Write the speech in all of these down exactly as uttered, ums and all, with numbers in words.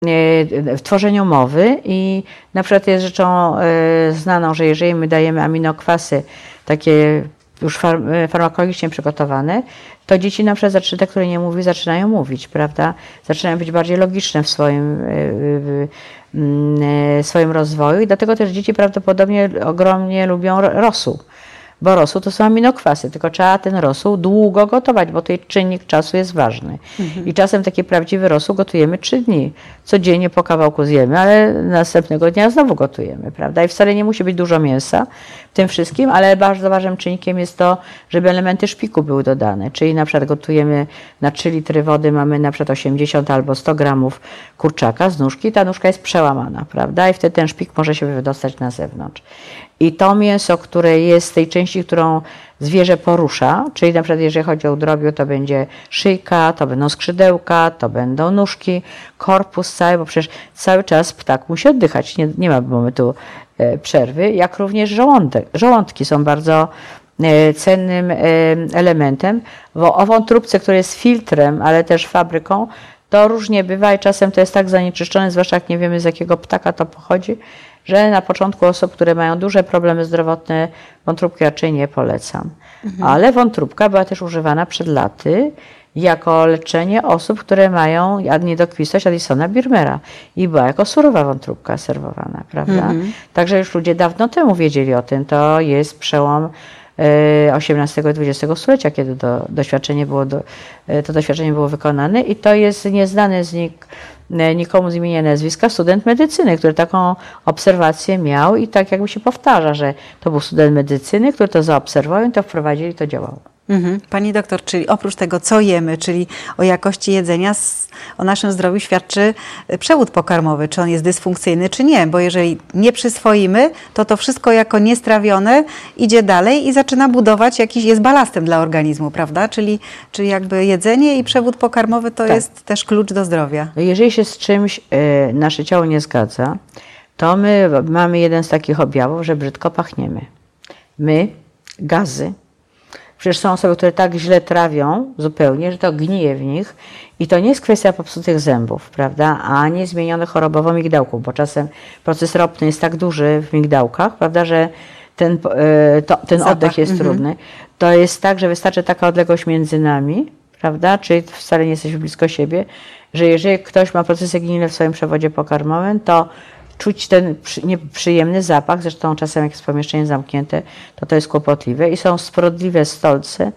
w tworzeniu mowy i na przykład jest rzeczą znaną, że jeżeli my dajemy aminokwasy takie już farmakologicznie przygotowane, to dzieci na przykład, te, które nie mówi, zaczynają mówić, prawda? Zaczynają być bardziej logiczne w swoim, w, w swoim rozwoju i dlatego też dzieci prawdopodobnie ogromnie lubią rosół. Bo rosół to są aminokwasy, tylko trzeba ten rosół długo gotować, bo tutaj czynnik czasu jest ważny. Mhm. I czasem taki prawdziwy rosół gotujemy trzy dni. Codziennie po kawałku zjemy, ale następnego dnia znowu gotujemy, prawda? I wcale nie musi być dużo mięsa w tym wszystkim, ale bardzo ważnym czynnikiem jest to, żeby elementy szpiku były dodane. Czyli na przykład gotujemy na trzy litry wody, mamy na przykład osiemdziesiąt albo sto gramów kurczaka z nóżki, ta nóżka jest przełamana, prawda? I wtedy ten szpik może się wydostać na zewnątrz. I to mięso, które jest z tej części, którą zwierzę porusza, czyli na przykład jeżeli chodzi o udrobiu, to będzie szyjka, to będą skrzydełka, to będą nóżki, korpus cały, bo przecież cały czas ptak musi oddychać, nie, nie ma momentu e, przerwy, jak również żołądek. Żołądki są bardzo e, cennym e, elementem. Bo o wątróbce, który jest filtrem, ale też fabryką, to różnie bywa i czasem to jest tak zanieczyszczone, zwłaszcza jak nie wiemy z jakiego ptaka to pochodzi, że na początku osób, które mają duże problemy zdrowotne, wątróbki raczej nie polecam. Mhm. Ale wątróbka była też używana przed laty jako leczenie osób, które mają niedokwistość Addisona Birmera i była jako surowa wątróbka serwowana, prawda? Mhm. Także już ludzie dawno temu wiedzieli o tym. To jest przełom osiemnastego i dwudziestego stulecia, kiedy to doświadczenie było, do, to doświadczenie było wykonane i to jest nieznany z nik, nikomu z imienia nazwiska student medycyny, który taką obserwację miał i tak jakby się powtarza, że to był student medycyny, który to zaobserwował i to wprowadzili, to działało. Mhm. Pani doktor, czyli oprócz tego, co jemy, czyli o jakości jedzenia, o naszym zdrowiu świadczy przewód pokarmowy, czy on jest dysfunkcyjny, czy nie, bo jeżeli nie przyswoimy, to to wszystko jako niestrawione idzie dalej i zaczyna budować jakiś, jest balastem dla organizmu, prawda? Czyli, czyli jakby jedzenie i przewód pokarmowy to tak. jest też klucz do zdrowia. Jeżeli się z czymś y, nasze ciało nie zgadza, to my mamy jeden z takich objawów, że brzydko pachniemy. My, gazy. Przecież są osoby, które tak źle trawią zupełnie, że to gnije w nich i to nie jest kwestia popsutych zębów, prawda, ani zmienionych chorobowo migdałków, bo czasem proces ropny jest tak duży w migdałkach, prawda, że ten, to, ten oddech jest mhm. trudny. To jest tak, że wystarczy taka odległość między nami, prawda, czyli wcale nie jesteśmy blisko siebie, że jeżeli ktoś ma procesy gnilne w swoim przewodzie pokarmowym, to czuć ten nieprzyjemny zapach, zresztą czasem jak jest pomieszczenie zamknięte, to to jest kłopotliwe i są smrodliwe stolce,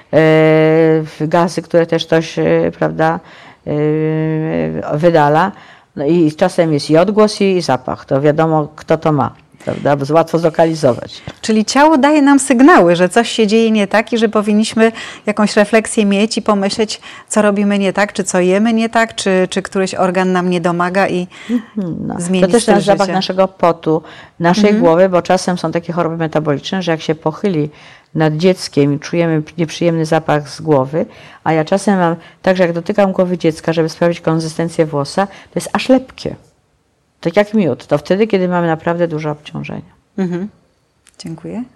yy, gazy, które też ktoś, yy, prawda, yy, wydala. No i czasem jest i odgłos, i zapach, to wiadomo kto to ma. Prawda? Bo łatwo zlokalizować. Czyli ciało daje nam sygnały, że coś się dzieje nie tak i że powinniśmy jakąś refleksję mieć i pomyśleć, co robimy nie tak, czy co jemy nie tak, czy, czy któryś organ nam nie domaga i no. zmienić to też styl nasz zapach życia. Naszego potu, naszej mhm. głowy, bo czasem są takie choroby metaboliczne, że jak się pochyli nad dzieckiem i czujemy nieprzyjemny zapach z głowy, a ja czasem mam, także jak dotykam głowy dziecka, żeby sprawdzić konsystencję włosa, to jest aż lepkie. Tak jak miód, to wtedy, kiedy mamy naprawdę duże obciążenia. Mhm. Dziękuję.